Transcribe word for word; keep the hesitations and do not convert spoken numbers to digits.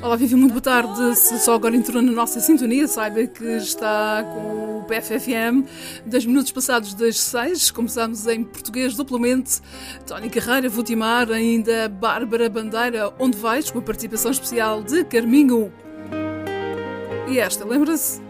Olá, Vivi, muito boa tarde. Se só agora entrou na nossa sintonia, saiba que está com o P F F M. Dez minutos passados das seis, começamos em português duplamente. Tony Carreira, Votimar, ainda Bárbara Bandeira, Onde Vais, com a participação especial de Carminho. E esta, lembra-se?